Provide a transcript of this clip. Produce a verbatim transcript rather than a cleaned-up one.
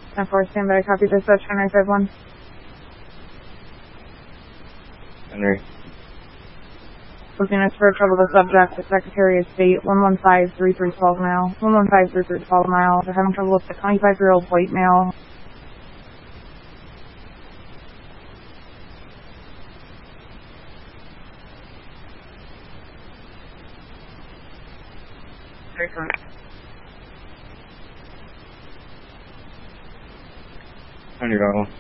ten four, standby, copy dispatch, Henry five one. Henry. Looking us for trouble with subject, the Secretary of State, one one five three three twelve mile, one one five three three twelve mile. They're having trouble with the twenty-five-year-old white male. Very correct. Henry,